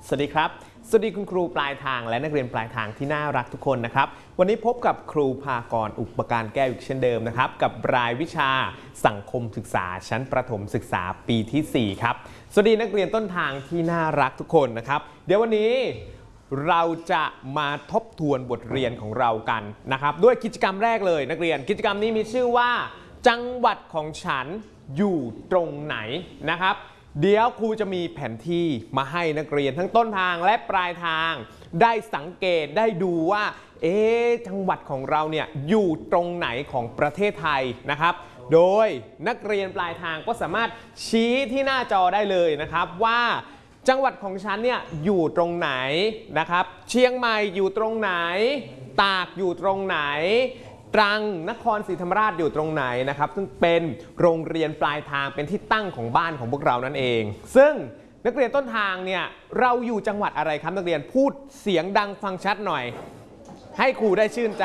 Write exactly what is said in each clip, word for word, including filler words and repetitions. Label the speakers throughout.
Speaker 1: สวัสดีครับสวัสดีคุณครูปลายทางและนักเรียนปลายทางที่น่ารักทุกคนนะครับวันนี้พบกับครูภากรอุปการแก้วอีกเช่นเดิมนะครับกับรายวิชาสังคมศึกษาชั้นประถมศึกษาปีที่สี่ครับสวัสดีนักเรียนต้นทางที่น่ารักทุกคนนะครับเดี๋ยววันนี้เราจะมาทบทวนบทเรียนของเรากันนะครับด้วยกิจกรรมแรกเลยนักเรียนกิจกรรมนี้มีชื่อว่าจังหวัดของฉันอยู่ตรงไหนนะครับเดี๋ยวครูจะมีแผนที่มาให้นักเรียนทั้งต้นทางและปลายทางได้สังเกตได้ดูว่าเอ๊ะจังหวัดของเราเนี่ยอยู่ตรงไหนของประเทศไทยนะครับโดยนักเรียนปลายทางก็สามารถชี้ที่หน้าจอได้เลยนะครับว่าจังหวัดของฉันเนี่ยอยู่ตรงไหนนะครับเชียงใหม่อยู่ตรงไหนตากอยู่ตรงไหนตรังนครศรีธรรมราชอยู่ตรงไหนนะครับซึ่งเป็นโรงเรียนปลายทางเป็นที่ตั้งของบ้านของพวกเรานั่นเองซึ่งนักเรียนต้นทางเนี่ยเราอยู่จังหวัดอะไรครับนักเรียนพูดเสียงดังฟังชัดหน่อยให้ครูได้ชื่นใจ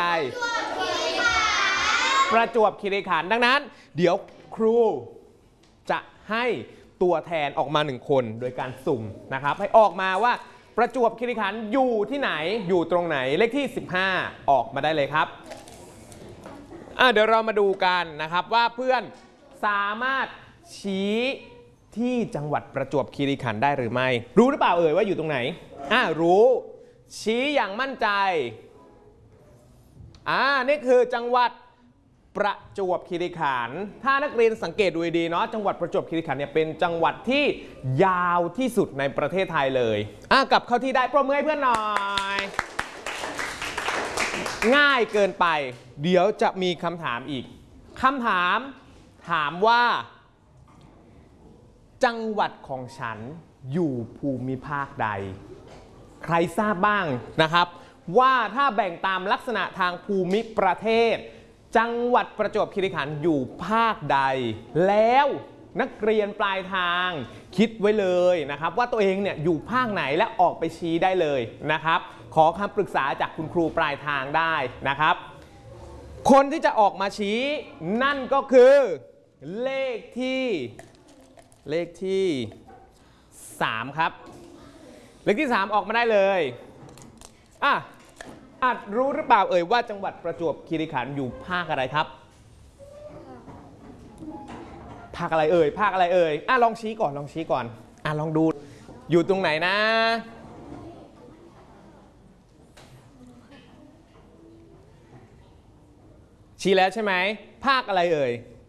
Speaker 1: ประจวบคีรีขันธ์ดังนั้นเดี๋ยวครูจะให้ตัวแทนออกมาหนึ่งคนโดยการสุ่มนะครับให้ออกมาว่าประจวบคีรีขันธ์อยู่ที่ไหนอยู่ตรงไหนเลขที่สิบห้าออกมาได้เลยครับอ่ะเดี๋ยวเรามาดูกันนะครับว่าเพื่อนสามารถชี้ที่จังหวัดประจวบคีรีขันธ์ได้หรือไม่รู้หรือเปล่าเอ่ยว่าอยู่ตรงไหนอ่ะรู้ชี้อย่างมั่นใจอ่านี่คือจังหวัดประจวบคีรีขันธ์ถ้านักเรียนสังเกตดูดีๆเนาะจังหวัดประจวบคีรีขันธ์เนี่ยเป็นจังหวัดที่ยาวที่สุดในประเทศไทยเลยอ่ะกลับเข้าที่ได้ปรบมือให้เพื่อนหน่อยง่ายเกินไปเดี๋ยวจะมีคำถามอีกคำถามถามว่าจังหวัดของฉันอยู่ภูมิภาคใดใครทราบบ้างนะครับว่าถ้าแบ่งตามลักษณะทางภูมิประเทศจังหวัดประจวบคีรีขันธ์อยู่ภาคใดแล้วนักเรียนปลายทางคิดไว้เลยนะครับว่าตัวเองเนี่ยอยู่ภาคไหนและออกไปชี้ได้เลยนะครับขอคำปรึกษาจากคุณครูปลายทางได้นะครับคนที่จะออกมาชี้นั่นก็คือเลขที่เลขที่สามครับเลขที่สามออกมาได้เลยอ่ะอาจรู้หรือเปล่าเอ่ยว่าจังหวัดประจวบคีรีขันธ์อยู่ภาคอะไรครับภาคอะไรเอ่ยภาคอะไรเอ่ยอ่ะลองชี้ก่อนลองชี้ก่อนอ่ะลองดูอยู่ตรงไหนนะชี้แล้วใช่ไหมภาคอะไรเอ่ย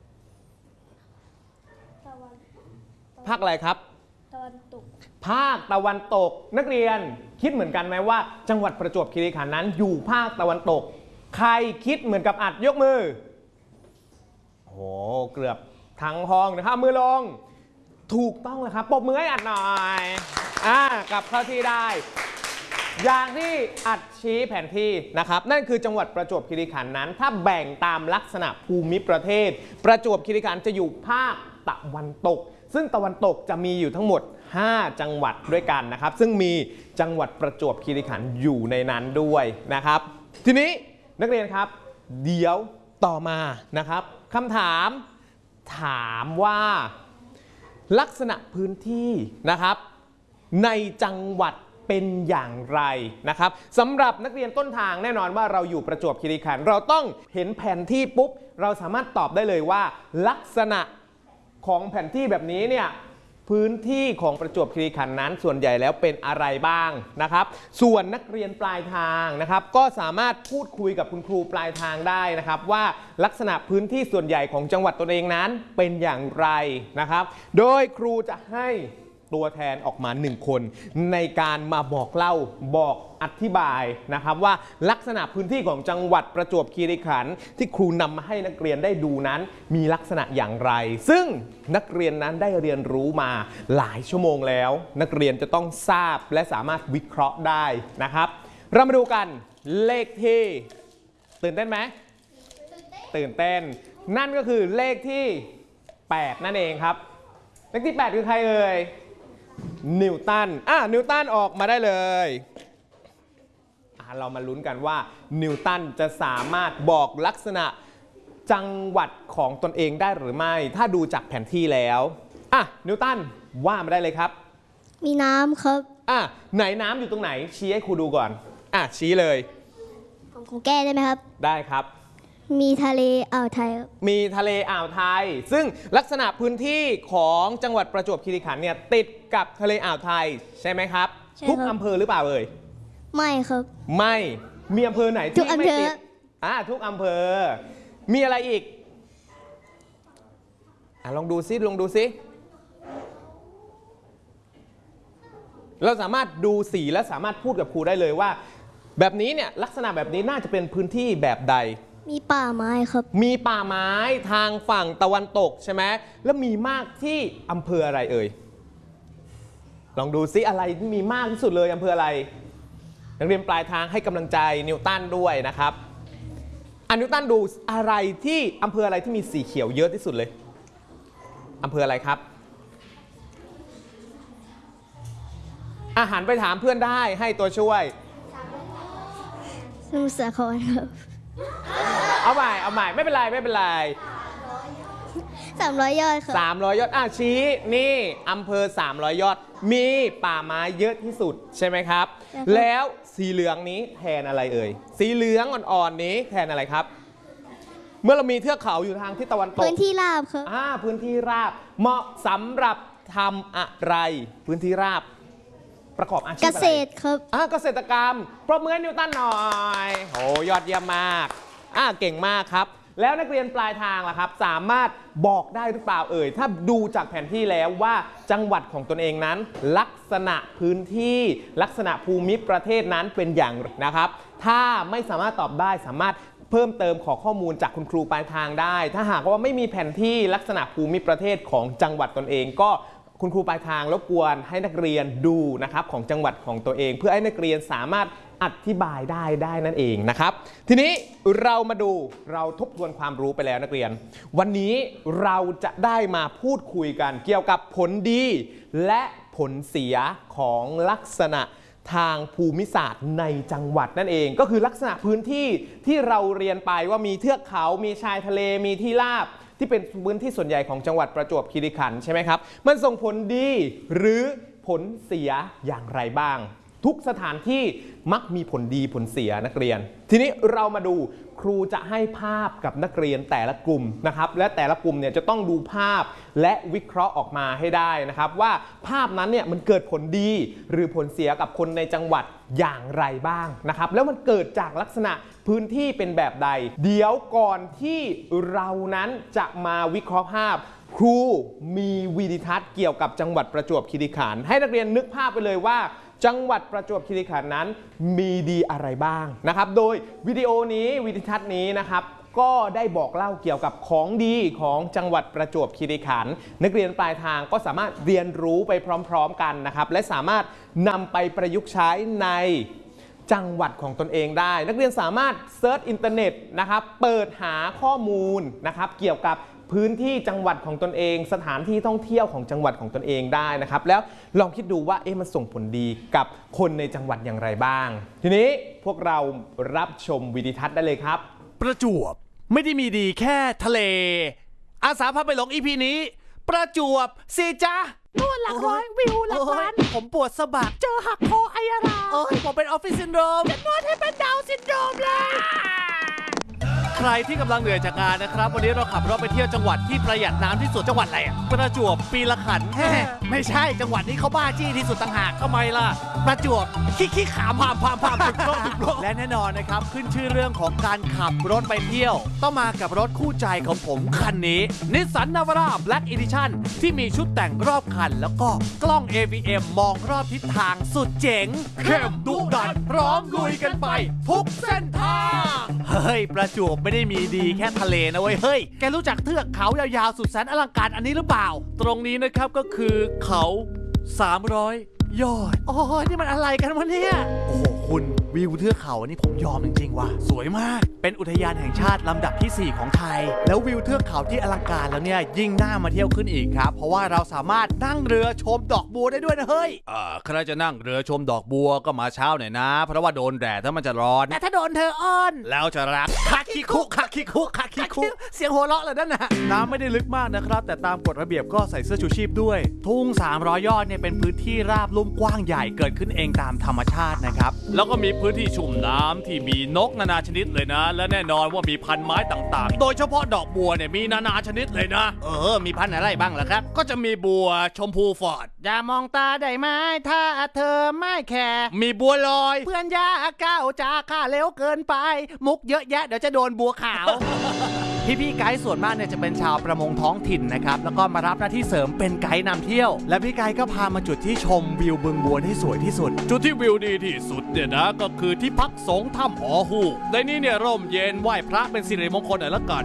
Speaker 1: ภาคอะไรครับตะวันตกภาคตะวันตกนักเรียนคิดเหมือนกันไหมว่าจังหวัดประจวบคีรีขันธ์นั้นอยู่ภาคตะวันตกใครคิดเหมือนกับอัดยกมือโอ้เกือบทั้งห้องนะครับมือลงถูกต้องเลยครับปรบมือให้อัดหน่อยอ่ากลับเข้าที่ได้อย่างที่อัดชี้แผนที่นะครับนั่นคือจังหวัดประจวบคีรีขันธ์นั้นถ้าแบ่งตามลักษณะภูมิประเทศประจวบคีรีขันธ์จะอยู่ภาคตะวันตกซึ่งตะวันตกจะมีอยู่ทั้งหมดห้าจังหวัดด้วยกันนะครับซึ่งมีจังหวัดประจวบคีรีขันธ์อยู่ในนั้นด้วยนะครับทีนี้นักเรียนครับเดี๋ยวต่อมานะครับคำถามถามว่าลักษณะพื้นที่นะครับในจังหวัดเป็นอย่างไรนะครับสำหรับนักเรียนต้นทางแน่นอนว่าเราอยู่ประจวบคีรีขันธ์เราต้องเห็นแผนที่ปุ๊บเราสามารถตอบได้เลยว่าลักษณะของแผนที่แบบนี้เนี่ยพื้นที่ของประจวบคีรีขันธ์นั้นส่วนใหญ่แล้วเป็นอะไรบ้างนะครับส่วนนักเรียนปลายทางนะครับก็สามารถพูดคุยกับคุณครูปลายทางได้นะครับว่าลักษณะพื้นที่ส่วนใหญ่ของจังหวัดตนเองนั้นเป็นอย่างไรนะครับโดยครูจะให้ตัวแทนออกมาหนึ่งคนในการมาบอกเล่าบอกอธิบายนะครับว่าลักษณะพื้นที่ของจังหวัดประจวบคีรีขันธ์ที่ครูนำมาให้นักเรียนได้ดูนั้นมีลักษณะอย่างไรซึ่งนักเรียนนั้นได้เรียนรู้มาหลายชั่วโมงแล้วนักเรียนจะต้องทราบและสามารถวิเคราะห์ได้นะครับเรามาดูกันเลขที่ตื่นเต้นไหมตื่นเต้นนั่นก็คือเลขที่แปดนั่นเองครับเลขที่แปดคือใครเอ่ยนิวตันอ่ะนิวตันออกมาได้เลยอ่ะเรามาลุ้นกันว่านิวตันจะสามารถบอกลักษณะจังหวัดของตนเองได้หรือไม่ถ้าดูจากแผนที่แล้วอ่ะนิวตันว่ามาได้เลยครับ
Speaker 2: มีน้ำครับ
Speaker 1: อ่ะไหนน้ำอยู่ตรงไหนชี้ให้ครูดูก่อนอ่ะชี้เลย
Speaker 2: ผมคงแก้ได้ไหมครับ
Speaker 1: ได้ครับ
Speaker 2: มีทะเลอ่าวไทย
Speaker 1: มีทะเลอ่าวไทยซึ่งลักษณะพื้นที่ของจังหวัดประจวบคีรีขันธ์เนี่ยติดกับทะเลอ่าวไทยใช่ไหมครับทุกอำเภอหรือเปล่าเอ่ย
Speaker 2: ไม่ครับ
Speaker 1: ไม่มีอำเภอไหนที่ไม่ติดอ่าทุกอำเภอมีอะไรอีกอ่ะลองดูซิลองดูซิเราสามารถดูสีและสามารถพูดกับครูได้เลยว่าแบบนี้เนี่ยลักษณะแบบนี้น่าจะเป็นพื้นที่แบบใด
Speaker 2: มีป่าไม้ครับ
Speaker 1: มีป่าไม้ทางฝั่งตะวันตกใช่ไหมแล้วมีมากที่อำเภออะไรเอ่ยลองดูซิอะไรที่มีมากที่สุดเลยอำเภออะไรนักเรียนปลายทางให้กำลังใจนิวตันด้วยนะครับอ่ะนิวตันดูอะไรที่อำเภออะไรที่มีสีเขียวเยอะที่สุดเลยอำเภออะไรครับอาหารไปถามเพื่อนได้ให้ตัวช่วย
Speaker 2: สมุทรสาครครับ
Speaker 1: เอาใหม่เอาใหม่ไม่เป็นไรไม่เป็นไร
Speaker 2: สามร้อยยอดครับ
Speaker 1: สามร้อยยอดอ่ะชี้นี่อำเภอสามร้อยยอดมีป่าไม้เยอะที่สุดใช่ไหมครับแล้วสีเหลืองนี้แทนอะไรเอ่ยสีเหลืองอ่อนๆนี้แทนอะไรครับเมื่อเรามีเทือกเขาอยู่ทางทิศตะวันตก
Speaker 2: พื้นที่ราบครับ
Speaker 1: อ่าพื้นที่ราบเหมาะสำหรับทำอะไรพื้นที่ราบประกอบอาชีพอะไร
Speaker 2: เกษตรครับ
Speaker 1: อ่าเกษตรกรรมปรบมือให้นิวตันหน่อยโอ้ยอดเยี่ยมมากอ่าเก่งมากครับแล้วนักเรียนปลายทางล่ะครับสามารถบอกได้หรือเปล่าเอ่ยถ้าดูจากแผนที่แล้วว่าจังหวัดของตนเองนั้นลักษณะพื้นที่ลักษณะภูมิประเทศนั้นเป็นอย่างไรนะครับถ้าไม่สามารถตอบได้สามารถเพิ่มเติมขอข้อมูลจากคุณครูปลายทางได้ถ้าหากว่าไม่มีแผนที่ลักษณะภูมิประเทศของจังหวัดตนเองก็คุณครูปลายทางรบกวนให้นักเรียนดูนะครับของจังหวัดของตัวเองเพื่อให้นักเรียนสามารถอธิบายได้ได้นั่นเองนะครับทีนี้เรามาดูเราทบทวนความรู้ไปแล้วนักเรียนวันนี้เราจะได้มาพูดคุยกันเกี่ยวกับผลดีและผลเสียของลักษณะทางภูมิศาสตร์ในจังหวัดนั่นเองก็คือลักษณะพื้นที่ที่เราเรียนไปว่ามีเทือกเขามีชายทะเลมีที่ราบที่เป็นพื้นที่ส่วนใหญ่ของจังหวัดประจวบคีรีขันธ์ใช่ไหมครับมันส่งผลดีหรือผลเสียอย่างไรบ้างทุกสถานที่มักมีผลดีผลเสียนักเรียนทีนี้เรามาดูครูจะให้ภาพกับนักเรียนแต่ละกลุ่มนะครับและแต่ละกลุ่มเนี่ยจะต้องดูภาพและวิเคราะห์ออกมาให้ได้นะครับว่าภาพนั้นเนี่ยมันเกิดผลดีหรือผลเสียกับคนในจังหวัดอย่างไรบ้างนะครับแล้วมันเกิดจากลักษณะพื้นที่เป็นแบบใดเดี๋ยวก่อนที่เรานั้นจะมาวิเคราะห์ภาพครูมีวิดีทัศน์เกี่ยวกับจังหวัดประจวบคีรีขันธ์ให้นักเรียนนึกภาพไปเลยว่าจังหวัดประจวบคีรีขันธ์นั้นมีดีอะไรบ้างนะครับโดยวิดีโอนี้วิดีทัศน์นี้นะครับก็ได้บอกเล่าเกี่ยวกับของดีของจังหวัดประจวบคีรีขันธ์นักเรียนปลายทางก็สามารถเรียนรู้ไปพร้อมๆกันนะครับและสามารถนำไปประยุกต์ใช้ในจังหวัดของตนเองได้นักเรียนสามารถเซิร์ชอินเทอร์เน็ตนะครับเปิดหาข้อมูลนะครับเกี่ยวกับพื้นที่จังหวัดของตนเองสถานที่ท่องเที่ยวของจังหวัดของตนเองได้นะครับแล้วลองคิดดูว่าเอ๊ะมันส่งผลดีกับคนในจังหวัดอย่างไรบ้างทีนี้พวกเรารับชมวิดีทัศน์ได้เลยครับ
Speaker 3: ประจวบไม่ได้มีดีแค่ทะเลอาสาพาไปหลงอีพีนี้ประจวบสิจ๊ะ
Speaker 4: นวดหลักร้อยวิวหลักพัน
Speaker 3: ผมปวดสะบัก
Speaker 4: เจอหักคอไอยารา
Speaker 3: ผมเป็นออฟฟิศซินโดรม
Speaker 4: จะนวดให้เป็นดาวซินโดรมเลย
Speaker 3: ใครที่กำลังเหนื่อยจากงานนะครับวันนี้เราขับรถไปเที่ยวจังหวัดที่ประหยัดน้ำที่สุดจังหวัดอะไรอ่ะประจวบปีละขันไม่ใช่จังหวัดนี้เขาบ้าจี้ที่สุดต่างหากทำไมล่ะประจวบขี้ขี้ขามพามพามพามถึงโลกถึงโลกและแน่นอนนะครับขึ้นชื่อเรื่องของการขับรถไปเที่ยวต้องมากับรถคู่ใจของผมคันนี้ Nissan Navara Black Edition ที่มีชุดแต่งรอบคันแล้วก็กล้อง เอ วี เอ็ม มองรอบทิศทางสุดเจ๋งเข้มดุดันพร้อมลุยกันไปทุกเส้นทางเฮ้ยประจวบไม่ได้มีดีแค่ทะเลนะเว้ยเฮ้ยแกรู้จักเทือกเขายาวๆสุดแสนอลังการอันนี้หรือเปล่าตรงนี้นะครับก็คือเขาสามร้อยยอดโอ้ยนี่มันอะไรกันวะเนี่ยโอ้โหคุณวิวเทือกเขานี่ผมยอมจริงๆว่ะสวยมากเป็นอุทยานแห่งชาติลำดับที่สี่ของไทยแล้ววิวเทือกเขาที่อลังการแล้วเนี่ยยิ่งน่ามาเที่ยวขึ้นอีกครับเพราะว่าเราสามารถนั่งเรือชมดอกบัวได้ด้วยนะเฮ้ยอ่าใครจะนั่งเรือชมดอกบัวก็มาเช้าหน่อยนะเพราะว่าโดนแดดถ้ามันจะร้อน
Speaker 4: แต่ถ้าโดนเธออ้อน
Speaker 3: แล้วจะรักคักคิคุคักคิคุคักคิคุเสียงหัวเราะเลยนั่นนะน้ำไม่ได้ลึกมากนะครับแต่ตามกฎระเบียบก็ใส่เสื้อชูชีพด้วยทุ่งสามร้อยยอดเนี่ยเป็นพื้นที่ราบลุ่มกว้างใหญ่เกิดขึ้นเองตามธรรมชาตินะครับแล้วก็มีพื้นที่ชุ่มน้ำที่มีนกนานาชนิดเลยนะและแน่นอนว่ามีพันไม้ต่างๆโดยเฉพาะดอกบัวเนี่ยมีนานาชนิดเลยนะเออมีพันอะไรบ้างล่ะครับก็จะมีบัวชมพูฟอร์ด
Speaker 4: อย่ามองตาได้ไหมถ้าเธอไม่แคร์
Speaker 3: มีบัวลอย
Speaker 4: เพื่อนยาก้าวจากข้าเร็วเกินไปมุกเยอะแยะเดี๋ยวจะโดนบัวขาว
Speaker 3: พี่ๆไกด์ส่วนมากเนี่ยจะเป็นชาวประมงท้องถิ่นนะครับแล้วก็มารับหน้าที่เสริมเป็นไกด์นำเที่ยวและพี่ไกด์ก็พามาจุดที่ชมวิวบึงบัวที่สวยที่สุดจุดที่วิวดีที่สุดเนี่ยนะก็คือที่พักสงฆ์ถ้ำหอฮูกในนี้เนี่ยร่มเย็นไหว้พระเป็นสิริมงคลหน่อยละกัน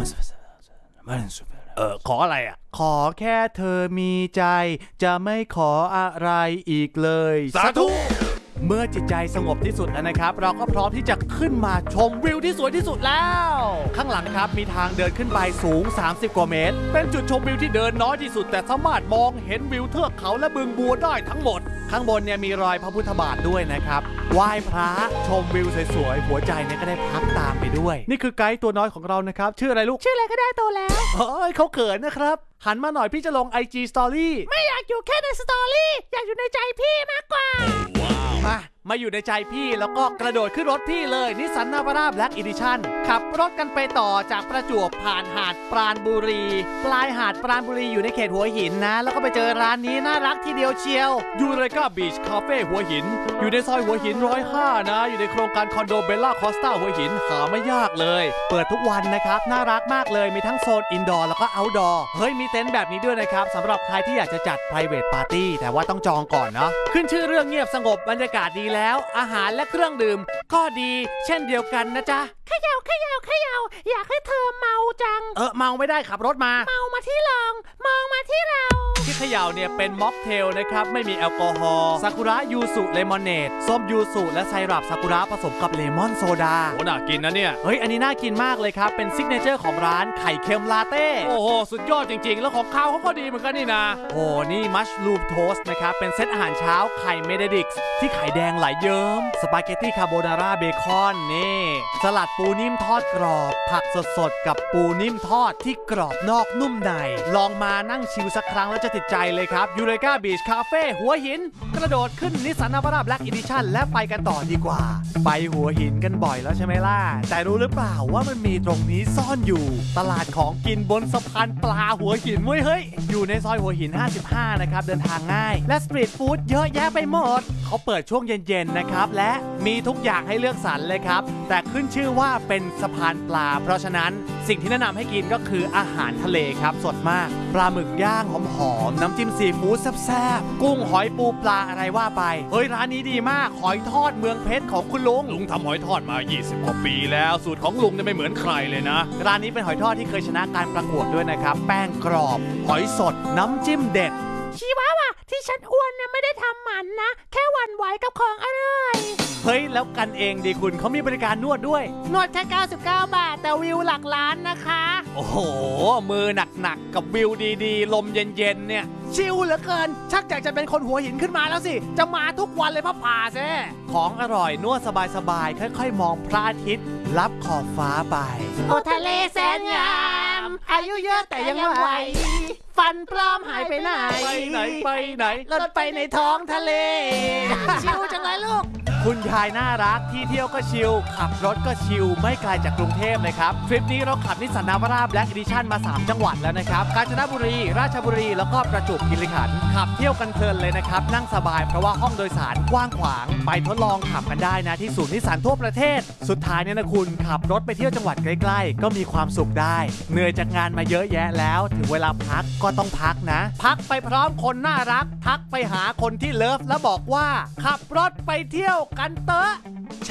Speaker 3: เออขออะไรอ่ะขอแค่เธอมีใจจะไม่ขออะไรอีกเลยสาธุเมื่อจิตใจสงบที่สุดแล้วนะครับเราก็พร้อมที่จะขึ้นมาชมวิวที่สวยที่สุดแล้วข้างหลังครับมีทางเดินขึ้นไปสูงสามสิบกว่าเมตรเป็นจุดชมวิวที่เดินน้อยที่สุดแต่สามารถมองเห็นวิวเทือกเขาและบึงบัวได้ทั้งหมดข้างบนเนี่ยมีรอยพระพุทธบาทด้วยนะครับไหว้พระชมวิวสวยๆหัวใจเนี่ยก็ได้พักตามไปด้วยนี่คือไกด์ตัวน้อยของเรานะครับชื่ออะไรลูก
Speaker 4: ชื่ออะไรก็ได้โตแล้ว
Speaker 3: เฮ้ยเขาเขินนะครับหันมาหน่อยพี่จะลง ไอ จี Story
Speaker 4: ไม่อยากอยู่แค่ในสตอรี่อยากอยู่ในใจพี่มากกว่า
Speaker 3: มามาอยู่ในใจพี่แล้วก็กระโดดขึ้นรถพี่เลยนิสสันนาวาร่าแบล็กอีดิชั่นขับรถกันไปต่อจากประจวบผ่านหาดปราณบุรีปลายหาดปราณบุรีอยู่ในเขตหัวหินนะแล้วก็ไปเจอร้านนี้น่ารักทีเดียวเชียวยูเรกาบีชคาเฟ่หัวหินอยู่ในซอยหัวหินร้อยห้านะอยู่ในโครงการคอนโดเบลล่าคอสตาหัวหินหาไม่ยากเลยเปิดทุกวันนะครับน่ารักมากเลยมีทั้งโซนอินดอร์แล้วก็เอาท์ดอร์เฮ้ยมีเต็นท์แบบนี้ด้วยนะครับสำหรับใครที่อยากจะจัด private party แต่ว่าต้องจองก่อนเนาะขึ้นชื่อเรื่องเงียบสงบบรรยากาศดีแล้วอาหารและเครื่องดื่มก็ดีเช่นเดียวกันนะจ๊ะ
Speaker 4: เขย่าเขย่าเขย่าอยากให้เธอเมาจัง
Speaker 3: เออเมาไม่ได้ขับรถมา
Speaker 4: เมามาที่ลองมองมาที่เรา
Speaker 3: ที่เขย่าเนี่ยเป็นม็อกเทลนะครับไม่มีแอลกอฮอล์ซากุระยูสุเลมอนเนดส้มยูสุและไซรัปซากุระผสมกับเลมอนโซดาโอ้น่ากินนะเนี่ยเฮ้ยอันนี้น่ากินมากเลยครับเป็นซิกเนเจอร์ของร้านไข่เค็มลาเต้โอ้โหสุดยอดจริงๆแล้วของข้าวเขาก็ดีเหมือนกันนี่นะโอ้นี่มัชรูมโทสต์นะครับเป็นเซตอาหารเช้าไข่เมเดดิกส์ที่ไข่แดงไหลเยิ้มสปาเกตตี้คาโบนาร่าเบคอนนี่สลัดปูนิ่มทอดกรอบผักสดๆกับปูนิ่มทอดที่กรอบนอกนุ่มในลองมานั่งชิลสักครั้งแล้วจะติดใจเลยครับยูเรกาบีชคาเฟ่หัวหินกระโดดขึ้นนิสสันนาวาร่าแบล็กอีดิชั่นและไปกันต่อดีกว่าไปหัวหินกันบ่อยแล้วใช่ไหมล่ะแต่รู้หรือเปล่าว่ามันมีตรงนี้ซ่อนอยู่ตลาดของกินบนสะพานปลาหัวหินเว้ยเฮ้ยอยู่ในซอยหัวหินห้าสิบห้านะครับเดินทางง่ายและสตรีทฟู้ดเยอะแยะไปหมดเขาเปิดช่วงเย็นๆนะครับและมีทุกอย่างให้เลือกสรรเลยครับแต่ขึ้นชื่อว่าเป็นสะพานปลาเพราะฉะนั้นสิ่งที่แนะนำให้กินก็คืออาหารทะเลครับสดมากปลาหมึกย่างหอมๆน้ำจิ้มซีฟู้ดแซ่บๆกุ้งหอยปูปลาอะไรว่าไปเฮ้ยร้านนี้ดีมากหอยทอดเมืองเพชรของคุณลุงลุงทำหอยทอดมายี่สิบกว่าปีแล้วสูตรของลุงเนี่ยไม่เหมือนใครเลยนะร้านนี้เป็นหอยทอดที่เคยชนะการประกวดด้วยนะครับแป้งกรอบหอยสดน้ำจิ้มเด็ด
Speaker 4: ชีวะว่ะที่ฉันอ้วนเนี่ยไม่ได้ทำหมันนะแค่หวั่นไหวกับของอร่อย
Speaker 3: เฮ้ยแล้วกันเองดีคุณเขามีบริการนวดด้วย
Speaker 4: นวดแค่เก้าสิบเก้าบาทแต่วิวหลักล้านนะคะ
Speaker 3: โอ้โหมือหนักๆกับวิวดีๆลมเย็นๆเนี่ยชิลเหลือเกินชักอยากจะเป็นคนหัวหินขึ้นมาแล้วสิจะมาทุกวันเลยพ่อป่าแซ่ของอร่อยนวดสบายๆค่อยๆมองพระอาทิตย์ลับขอบฟ้าไป
Speaker 4: โอ้ทะเลแสนงามอายุเยอะแต่ยังไหวฟันปลอมหายไปไหน
Speaker 3: ไปไหนไปไหน
Speaker 4: ลดไปในท้องทะเลชิลจังเลยลูก
Speaker 3: คุณยายน่ารักที่เที่ยวก็ชิลขับรถก็ชิลไม่ไกลจากกรุงเทพเลยครับทริปนี้เราขับนิสสันนาวาร่าแบล็กอีดิชั่นมาสามจังหวัดแล้วนะครับกาญจนบุรีราชบุรีแล้วก็ประจวบคีรีขันธ์ขับเที่ยวกันเพลินเลยนะครับนั่งสบายเพราะว่าห้องโดยสารกว้างขวางไปทดลองขับกันได้นะที่ศูนย์นิสสันทั่วประเทศสุดท้ายเนี่ยนะคุณขับรถไปเที่ยวจังหวัดใกล้ๆก็มีความสุขได้เหนื่อยจากงานมาเยอะแยะแล้วถึงเวลาพักก็ต้องพักนะพักไปพร้อมคนน่ารักพักไปหาคนที่เลิฟแล้วบอกว่าขับรถไปเที่ยวกันเตอะ